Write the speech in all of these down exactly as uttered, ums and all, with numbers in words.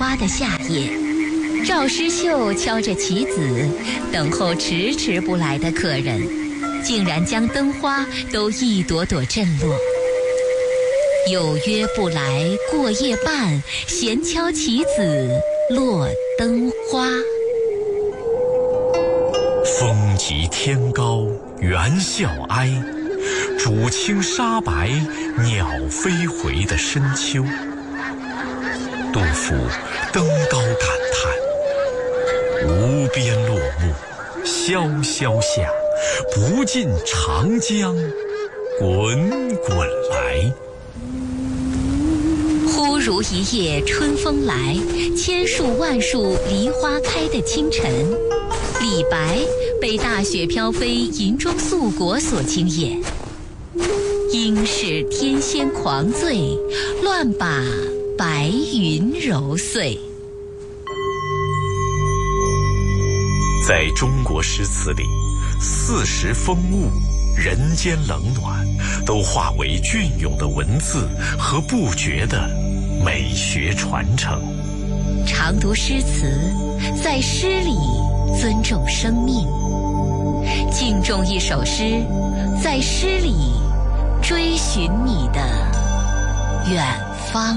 花的夏夜，赵师秀敲着棋子，等候迟迟不来的客人，竟然将灯花都一朵朵震落。有约不来过夜半，闲敲棋子落灯花。 风急天高猿啸哀，渚清沙白鸟飞回的深秋。杜甫登高感叹：无边落木萧萧下，不尽长江滚滚来。 忽如一夜春风来，千树万树梨花开的清晨，李白被大雪飘飞银装素裹所惊艳。应是天仙狂醉，乱把白云揉碎。 在中国诗词里，四时风物、人间冷暖，都化为隽永的文字和不绝的美学传承。 常读诗词，在诗里尊重生命；敬重一首诗，在诗里追寻你的远方。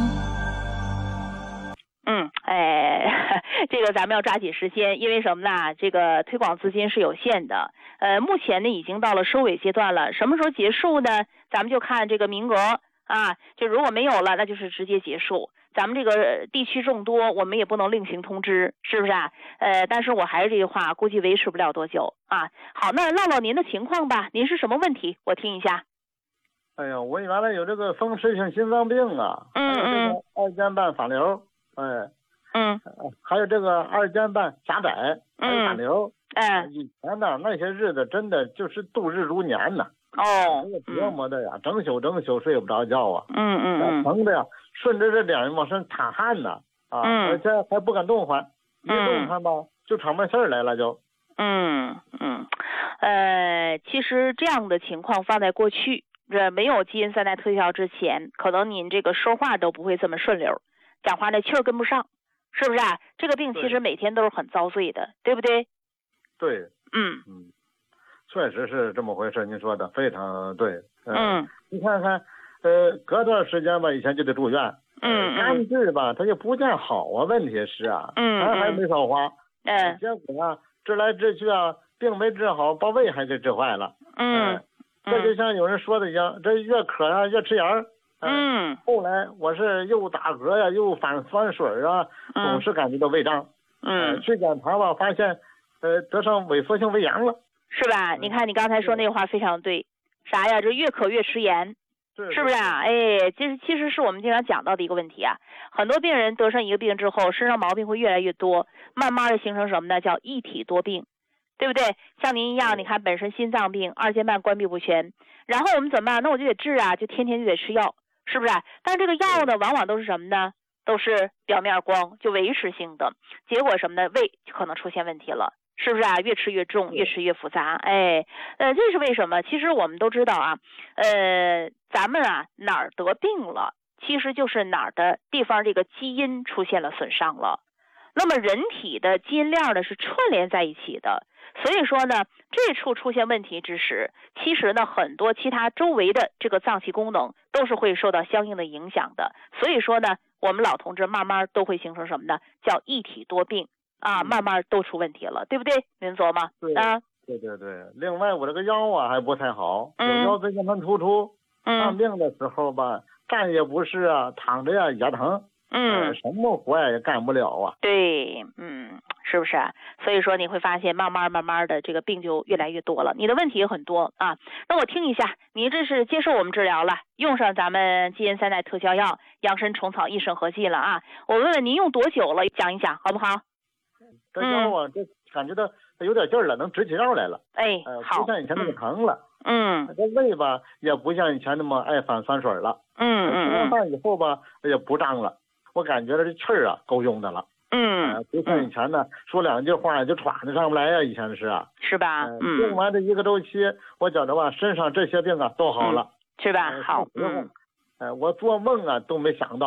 嗯，哎，这个咱们要抓紧时间，因为什么呢？这个推广资金是有限的，呃，目前呢已经到了收尾阶段了。什么时候结束呢？咱们就看这个名额啊，就如果没有了，那就是直接结束。咱们这个地区众多，我们也不能另行通知，是不是啊？呃，但是我还是这句话，估计维持不了多久啊。好，那唠唠您的情况吧，您是什么问题？我听一下。 哎呀，我原来有这个风湿性心脏病啊， 嗯嗯， 还有这个二尖瓣反流，哎， 嗯， 还有这个二尖瓣狭窄，还有反流。 哎、嗯， 以前呢那些日子真的就是度日如年呐。 哦， 这个折磨的呀，嗯、整宿整宿睡不着觉啊。 嗯嗯嗯， 疼的呀，顺着这脸往上淌汗呢，啊， 嗯、 而且还不敢动弹，一动弹吧、嗯、就喘不上气儿来了就。 嗯嗯，呃，其实这样的情况放在过去，这没有基因三代特效之前，可能您这个说话都不会这么顺溜，讲话那气儿跟不上，是不是啊？这个病其实每天都是很遭罪的，对不对？ 对， 嗯嗯，确实是这么回事，您说的非常对。呃、 嗯， 你看看，呃，隔段时间吧，以前就得住院。 嗯嗯。 但是吧，他就不见好啊，问题是啊， 嗯， 钱还没少花。 嗯。 结果啊，治来治去啊，病没治好，把胃还给治坏了。 嗯。 呃、这就像有人说的一样，这越渴啊越吃盐儿。呃、 嗯。 后来我是又打嗝呀，又反酸水啊，总是感觉到胃胀。 嗯。 呃、去检查吧，发现。呃，得上萎缩性胃炎了， 是吧？你看你刚才说那话非常对，啥呀？这越渴越吃盐， 是是不是啊？哎，这是其实是我们经常讲到的一个问题啊。很多病人得上一个病之后，身上毛病会越来越多，慢慢的形成什么呢？叫一体多病，对不对？像您一样，你看本身心脏病、二尖瓣关闭不全，然后我们怎么办？那我就得治啊，就天天就得吃药，是不是？但是这个药呢，往往都是什么呢？都是表面光，就维持性的，结果什么呢？胃可能出现问题了。是不是啊？越吃越重，越吃越复杂。哎，呃，这是为什么？其实我们都知道啊，呃，咱们啊哪儿得病了，其实就是哪儿的地方这个基因出现了损伤了。那么人体的基因链呢是串联在一起的，所以说呢，这处出现问题之时，其实呢很多其他周围的这个脏器功能都是会受到相应的影响的。所以说呢，我们老同志慢慢都会形成什么呢？叫一体多病。啊，慢慢都出问题了，对不对？您琢磨啊？ 对对对。另外，我这个腰啊还不太好， 嗯、 有腰椎间盘突出。 嗯。 看病的时候吧，站也不是啊，躺着呀也疼。 嗯、 呃。什么活也干不了啊。 对，嗯，是不是啊？所以说你会发现，慢慢慢慢的这个病就越来越多了。你的问题也很多啊。那我听一下，你这是接受我们治疗了，用上咱们基因三代特效药养生虫草益肾合剂了啊。我问问您用多久了？讲一讲好不好？ 这腰啊，这感觉到有点劲儿了，能直起腰来了。 哎， 呃， 好， 不像以前那么疼了。 嗯。 这胃吧，也不像以前那么爱反酸水了。 嗯嗯。 吃完饭以后吧，也不胀了。我感觉这气儿啊，够用的了。 嗯。 呃，不像以前呢，说两句话就喘得上不来呀、啊。以前是啊。 是吧？嗯。 用完这一个周期，我觉得吧，身上这些病啊都好了。 嗯、是吧？ 呃、 好。嗯。 呃，我做梦啊都没想到啊。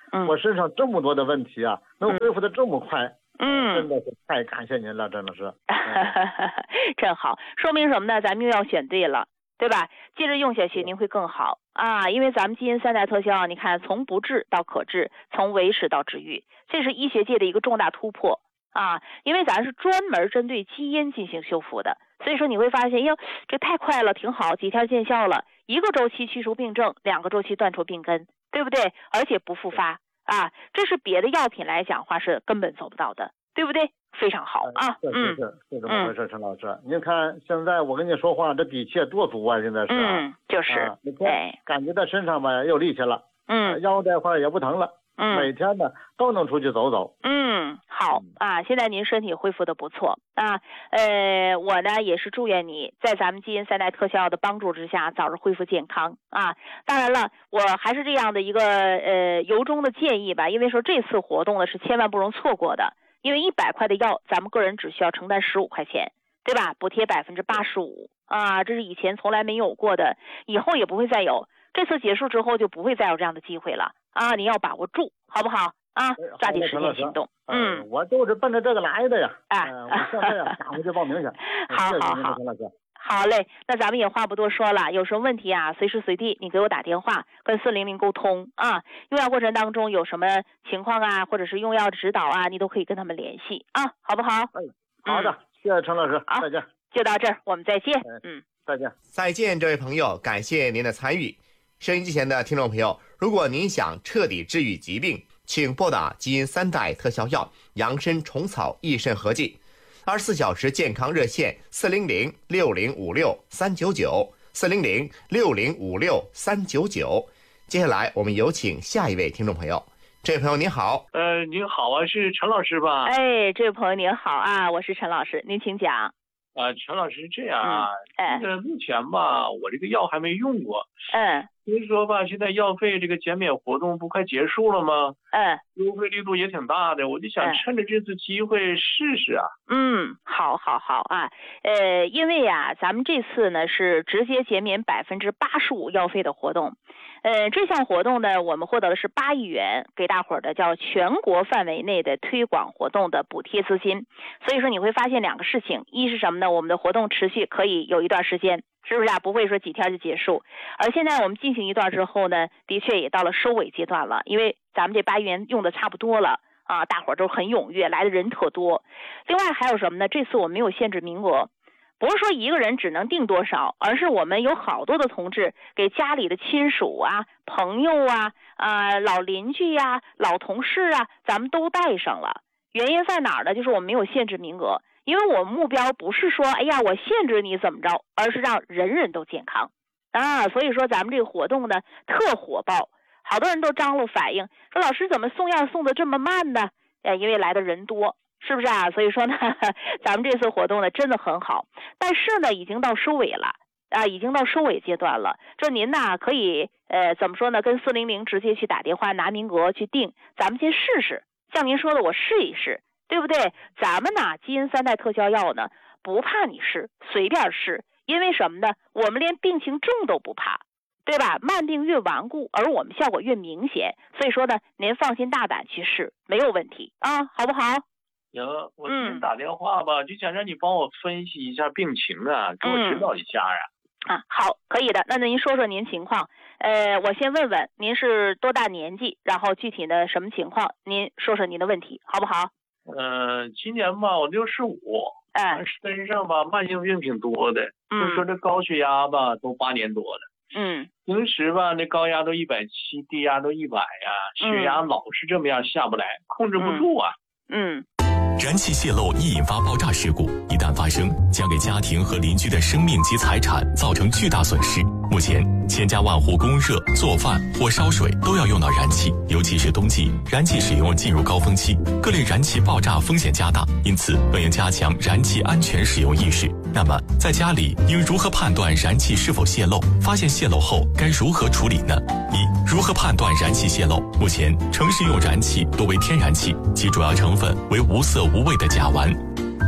嗯， 我身上这么多的问题啊，能恢复的这么快， 嗯， 真的是太感谢您了，真的是。 真好，说明什么呢？咱们又要选对了，对吧？接着用下去，您会更好啊！因为咱们基因三代特效，你看从不治到可治，从维持到治愈，这是医学界的一个重大突破啊！因为咱是专门针对基因进行修复的，所以说你会发现，哟，这太快了，挺好，几天见效了，一个周期去除病症，两个周期断除病根，对不对？而且不复发啊！这是别的药品来讲话是根本做不到的，对不对？非常好啊， 是是是，是这么回事，陈老师。您看现在我跟你说话，这底气多足啊！现在是啊， 嗯，就是， 哎，感觉到身上吧有力气了， 嗯， 腰这块也不疼了， 嗯， 每天呢都能出去走走。 嗯，好啊，现在您身体恢复的不错啊，呃，我呢也是祝愿你在咱们基因三代特效的帮助之下，早日恢复健康啊。当然了，我还是这样的一个呃由衷的建议吧，因为说这次活动呢是千万不容错过的。因为一百块的药，咱们个人只需要承担十五块钱，对吧？补贴百分之八十五啊，这是以前从来没有过的，以后也不会再有。这次结束之后就不会再有这样的机会了啊！你要把握住，好不好啊？抓紧时间行动。 嗯，我就是奔着这个来的呀。 啊， 呃、我现在呀，赶快去报名去。 好好好。好嘞，那咱们也话不多说了，有什么问题啊，随时随地你给我打电话，跟四零零沟通啊。用药过程当中有什么情况啊，或者是用药指导啊，你都可以跟他们联系啊，好不好？ 哎，好的，嗯、谢谢陈老师，再见。 就到这儿，我们再见。 嗯，再见。 再见，这位朋友，感谢您的参与。收音机前的听众朋友，如果您想彻底治愈疾病，请拨打基因三代特效药扬参虫草益肾合剂。二十四小时健康热线四零零六零五六三九九四零零六零五六三九九。接下来我们有请下一位听众朋友。这位朋友您好。 呃，您好啊，是陈老师吧？ 哎，这位朋友您好啊，我是陈老师，您请讲。 啊、呃，陈老师这样啊， 嗯，哎， 这个目前吧，我这个药还没用过。 嗯。 所以说吧，现在药费这个减免活动不快结束了吗？ 嗯， 优惠力度也挺大的，我就想趁着这次机会试试啊。 嗯，好，好，好啊。呃，因为呀、啊，咱们这次呢是直接减免百分之八十五药费的活动。呃，这项活动呢，我们获得的是八亿元，给大伙儿的叫全国范围内的推广活动的补贴资金。所以说你会发现两个事情，一是什么呢？我们的活动持续可以有一段时间。是不是啊？不会说几天就结束。而现在我们进行一段之后呢，的确也到了收尾阶段了，因为咱们这八亿元用的差不多了啊，大伙儿都很踊跃，来的人特多。另外还有什么呢？这次我们没有限制名额，不是说一个人只能订多少，而是我们有好多的同志给家里的亲属啊、朋友啊、啊老邻居呀、啊、老同事啊，咱们都带上了。原因在哪儿呢？就是我们没有限制名额。因为我们目标不是说，哎呀，我限制你怎么着，而是让人人都健康啊。所以说咱们这个活动呢特火爆，好多人都张罗反应，说老师怎么送药送的这么慢呢？呃，因为来的人多，是不是啊？所以说呢，咱们这次活动呢真的很好，但是呢已经到收尾了啊，已经到收尾阶段了。这您呢可以呃怎么说呢？跟四零零直接去打电话拿名额去订，咱们先试试。像您说的，我试一试。对不对？咱们呢，基因三代特效药呢，不怕你试，随便试。因为什么呢？我们连病情重都不怕，对吧？慢病越顽固，而我们效果越明显。所以说呢，您放心大胆去试，没有问题啊，好不好？ 行，我给你打电话吧、嗯，就想让你帮我分析一下病情啊，给我指导一下啊。 嗯、啊，好，可以的。那您说说您情况。呃，我先问问您是多大年纪，然后具体的什么情况，您说说您的问题，好不好？ 嗯、呃，今年吧，我六十五， 哎， 身上吧慢性病挺多的， 嗯， 就说这高血压吧，都八年多了， 嗯， 平时吧那高压都一百七，低压都一百呀，血压老是这么样下不来，嗯、控制不住啊， 嗯。 燃气泄漏易引发爆炸事故，一旦发生，将给家庭和邻居的生命及财产造成巨大损失。目前，千家万户供热、做饭或烧水都要用到燃气，尤其是冬季，燃气使用进入高峰期，各类燃气爆炸风险加大。因此，本应加强燃气安全使用意识。那么，在家里应如何判断燃气是否泄漏？发现泄漏后该如何处理呢？一、如何判断燃气泄漏？目前，城市用燃气多为天然气，其主要成分为无色无味的甲烷。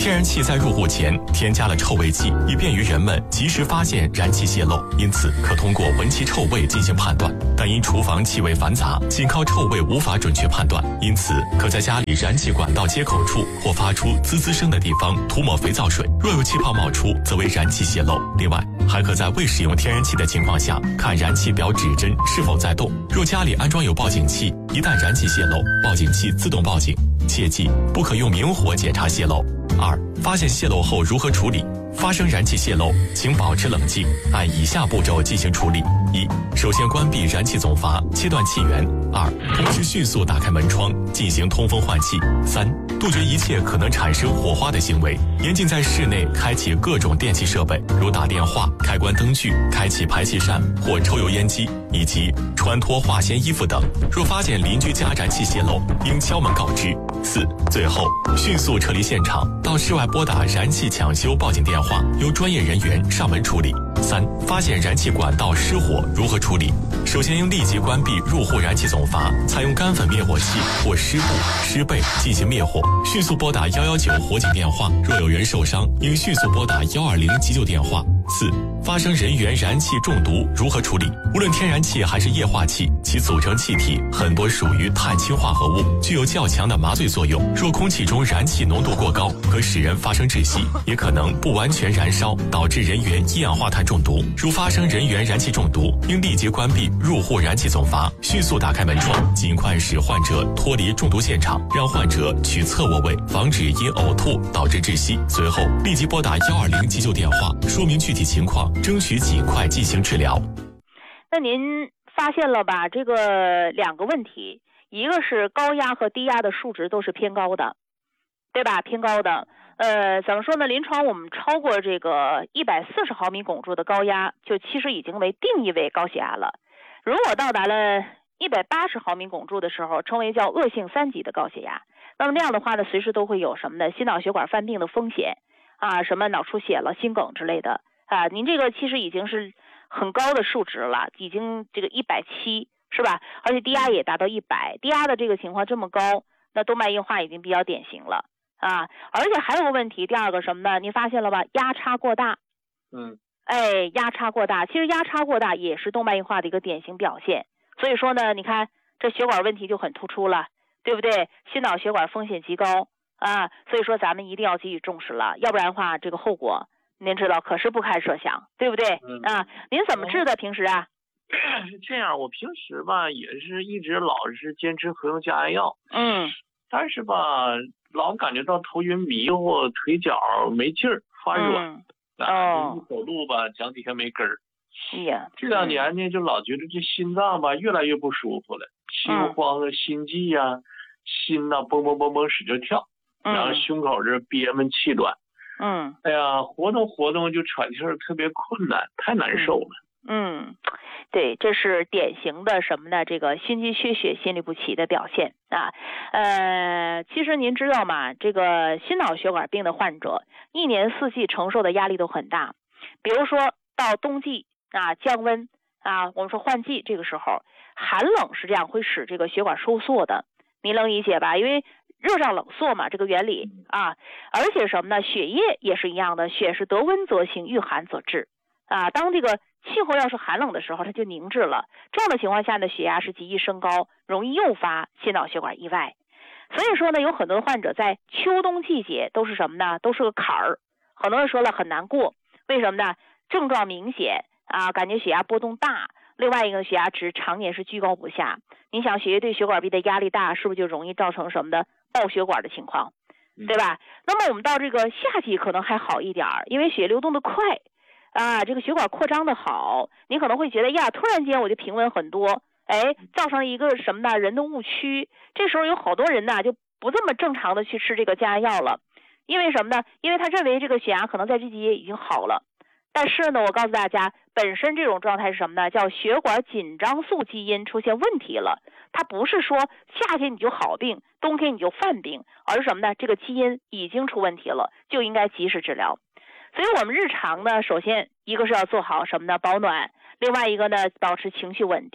天然气在入户前添加了臭味剂，以便于人们及时发现燃气泄漏，因此可通过闻其臭味进行判断。但因厨房气味繁杂，仅靠臭味无法准确判断，因此可在家里燃气管道接口处或发出滋滋声的地方涂抹肥皂水，若有气泡冒出，则为燃气泄漏。另外，还可在未使用天然气的情况下，看燃气表指针是否在动。若家里安装有报警器，一旦燃气泄漏，报警器自动报警。切记，不可用明火检查泄漏。二、发现泄漏后如何处理？发生燃气泄漏，请保持冷静，按以下步骤进行处理：一、首先关闭燃气总阀，切断气源；二、同时迅速打开门窗，进行通风换气；三、杜绝一切可能产生火花的行为，严禁在室内开启各种电器设备，如打电话、开关灯具、开启排气扇或抽油烟机，以及穿脱化纤衣服等。若发现邻居家燃气泄漏，应敲门告知。四、最后迅速撤离现场，到室外拨打燃气抢修报警电话，由专业人员上门处理。三、发现燃气管道失火如何处理？首先应立即关闭入户燃气总阀，采用干粉灭火器或湿布、湿被进行灭火，迅速拨打一一九火警电话，若有人受伤，应迅速拨打一二零急救电话。四、发生人员燃气中毒如何处理？无论天然气还是液化气，其组成气体很多属于碳氢化合物，具有较强的麻醉作用。若空气中燃气浓度过高，可使人发生窒息，也可能不完全燃烧，导致人员一氧化碳中毒。如发生人员燃气中毒，应立即关闭入户燃气总阀，迅速打开门窗，尽快使患者脱离中毒现场，让患者取侧卧位，防止因呕吐导致窒息。随后立即拨打一二零急救电话，说明具体情况，争取尽快进行治疗。 那您发现了吧？这个两个问题，一个是高压和低压的数值都是偏高的，对吧？偏高的。呃，怎么说呢？临床我们超过这个一百四十毫米汞柱的高压，就其实已经为定义为高血压了。如果到达了一百八十毫米汞柱的时候，称为叫恶性三级的高血压。那么那样的话呢，随时都会有什么呢？心脑血管犯病的风险啊，什么脑出血了、心梗之类的啊。您这个其实已经是很高的数值了，已经这个一百七是吧？而且低压也达到一百，低压的这个情况这么高，那动脉硬化已经比较典型了。啊，而且还有个问题，第二个什么呢？你发现了吧？压差过大。 嗯， 哎，压差过大，其实压差过大也是动脉硬化的一个典型表现。所以说呢，你看这血管问题就很突出了，对不对？心脑血管风险极高啊，所以说咱们一定要给予重视了，要不然的话，这个后果您知道可是不堪设想，对不对？ 嗯、 啊，您怎么治的平时啊？ 是这样，我平时吧也是一直老是坚持服用降压药， 嗯， 但是吧老感觉到头晕迷糊，腿脚没劲儿，发软， 嗯、 啊，一走路吧脚底下没根儿。 哎呀， 这两年呢，就老觉得这心脏吧越来越不舒服了，心慌啊、心悸呀、啊，心呐蹦蹦蹦蹦使劲跳，然后胸口这憋闷气短。 嗯， 哎呀，活动活动就喘气儿特别困难，太难受了。 嗯，对，这是典型的什么呢？这个心肌缺血、心律不齐的表现啊。呃，其实您知道吗？这个心脑血管病的患者，一年四季承受的压力都很大。比如说到冬季啊，降温啊，我们说换季这个时候，寒冷实际上会使这个血管收缩的，您能理解吧？因为热胀冷缩嘛，这个原理啊。而且什么呢？血液也是一样的，血是得温则行，遇寒则滞啊。当这个气候要是寒冷的时候，它就凝滞了。这样的情况下呢，血压是极易升高，容易诱发心脑血管意外。所以说呢，有很多患者在秋冬季节都是什么呢？都是个坎儿。很多人说了很难过，为什么呢？症状明显啊，感觉血压波动大。另外一个血压值常年是居高不下。你想血液对血管壁的压力大，是不是就容易造成什么的爆血管的情况，对吧？那么我们到这个夏季可能还好一点，因为血流动的快。啊，这个血管扩张的好，你可能会觉得呀，突然间我就平稳很多，哎，造成了一个什么呢？人的误区。这时候有好多人呢就不这么正常的去吃这个降压药了，因为什么呢？因为他认为这个血压可能在这季节已经好了，但是呢，我告诉大家，本身这种状态是什么呢？叫血管紧张素基因出现问题了。它不是说夏天你就好病，冬天你就犯病，而是什么呢？这个基因已经出问题了，就应该及时治疗。所以我们日常呢，首先一个是要做好什么呢？保暖，另外一个呢，保持情绪稳定，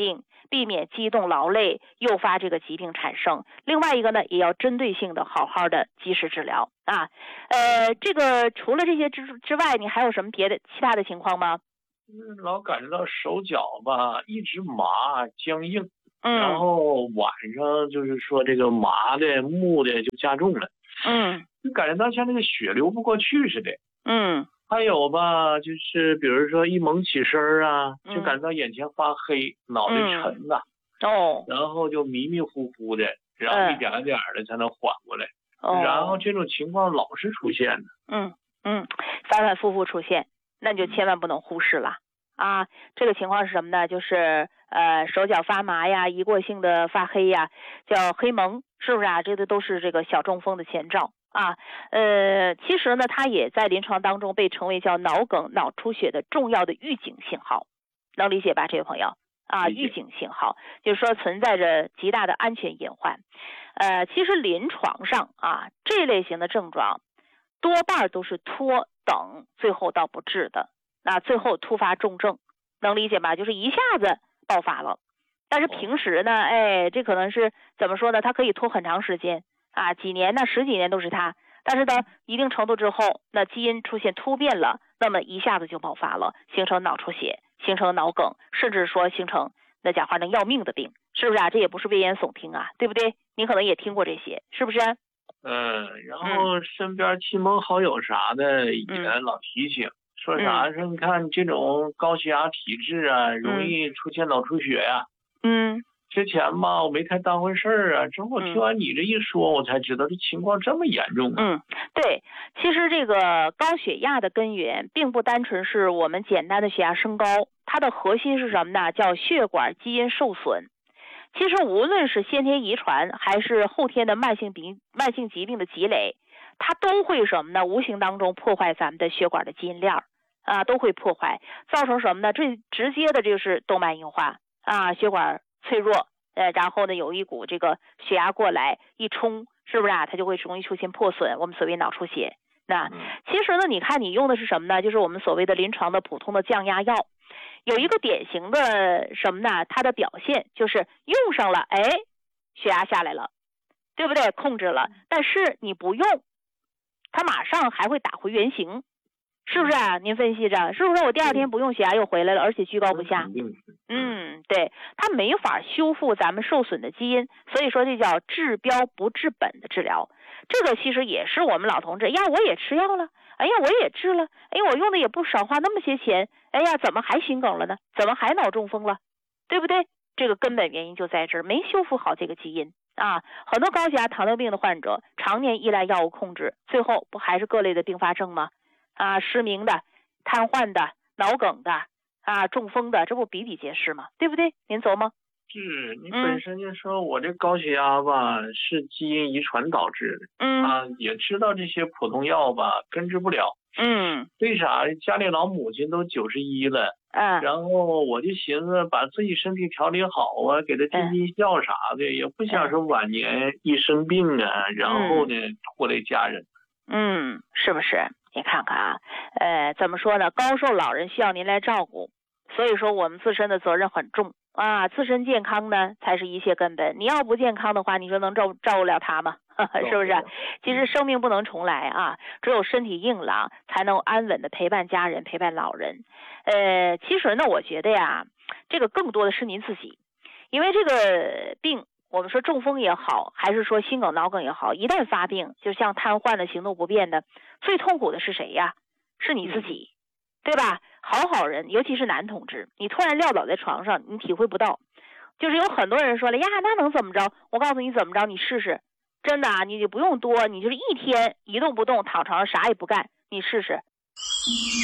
避免激动劳累诱发这个疾病产生。另外一个呢，也要针对性的好好的及时治疗啊。呃，这个除了这些之之外，你还有什么别的其他的情况吗？ 老感觉到手脚吧一直麻僵硬， 嗯， 然后晚上就是说这个麻的木的就加重了， 嗯， 就感觉到像那个血流不过去似的， 嗯， 还有吧，就是比如说一猛起身啊，就感觉到眼前发黑，嗯、脑袋沉呐、 啊，哦， 然后就迷迷糊糊的，然后一点点的才能缓过来， 哦， 然后这种情况老是出现的， 嗯嗯，反反复复出现。那你就千万不能忽视了啊！这个情况是什么呢？就是呃手脚发麻呀，一过性的发黑呀，叫黑蒙，是不是啊？这个都是这个小中风的前兆啊。呃，其实呢，它也在临床当中被称为叫脑梗、脑出血的重要的预警信号，能理解吧，这位朋友？啊，预警信号就是说存在着极大的安全隐患。呃，其实临床上啊，这类型的症状多半都是拖等，最后到不治的，那最后突发重症，能理解吧？就是一下子爆发了，但是平时呢，哎，这可能是怎么说呢？它可以拖很长时间啊，几年呢，十几年都是它。但是到一定程度之后，那基因出现突变了，那么一下子就爆发了，形成脑出血，形成脑梗，甚至说形成那讲话能要命的病，是不是啊？这也不是危言耸听啊，对不对？您可能也听过这些，是不是？ 嗯，然后身边亲朋好友啥的也老提醒，嗯、说啥说你看这种高血压体质啊，嗯、容易出现脑出血呀、啊。 嗯， 之前吧我没太当回事儿啊，之后听完你这一说，我才知道这情况这么严重啊。 嗯，对，其实这个高血压的根源并不单纯是我们简单的血压升高，它的核心是什么呢？叫血管基因受损。其实无论是先天遗传还是后天的慢性病、慢性疾病的积累，它都会什么呢？无形当中破坏咱们的血管的基因链啊，都会破坏，造成什么呢？最直接的就是动脉硬化啊，血管脆弱，呃，然后呢有一股这个血压过来一冲，是不是啊？它就会容易出现破损，我们所谓脑出血。那其实呢，你看你用的是什么呢？就是我们所谓的临床的普通的降压药。有一个典型的什么呢？它的表现就是用上了，哎，血压下来了，对不对？控制了，但是你不用，它马上还会打回原形，是不是啊？您分析着，是不是我第二天不用血压又回来了，而且居高不下？嗯，对，它没法修复咱们受损的基因，所以说这叫治标不治本的治疗。这个其实也是我们老同志呀，我也吃药了，哎呀，我也治了，哎，我用的也不少，花那么些钱，哎呀，怎么还心梗了呢？怎么还脑中风了？对不对？这个根本原因就在这儿，没修复好这个基因啊。很多高血压、糖尿病的患者常年依赖药物控制，最后不还是各类的并发症吗？啊，失明的、瘫痪的、脑梗的啊、中风的，这不比比皆是吗？对不对？您琢磨。 是你本身就说我这高血压吧、嗯、是基因遗传导致的， 嗯啊，也知道这些普通药吧根治不了， 嗯， 为啥？家里老母亲都九十一了， 嗯， 然后我就寻思把自己身体调理好啊，给他尽尽孝啥的，嗯、也不想说晚年一生病啊，嗯、然后呢拖累家人， 嗯，是不是？你看看啊，呃，怎么说呢？高寿老人需要您来照顾，所以说我们自身的责任很重。啊，自身健康呢才是一切根本。你要不健康的话，你说能照照顾了他吗？是不是？其实生命不能重来啊，只有身体硬朗，才能安稳的陪伴家人，陪伴老人。呃，其实呢，我觉得呀，这个更多的是您自己，因为这个病，我们说中风也好，还是说心梗、脑梗也好，一旦发病，就像瘫痪的、行动不便的，最痛苦的是谁呀？是你自己，对吧？好好人，尤其是男同志，你突然撂倒在床上，你体会不到。就是有很多人说了呀，那能怎么着？我告诉你怎么着，你试试。真的啊，你就不用多，你就是一天一动不动，躺床上啥也不干，你试试。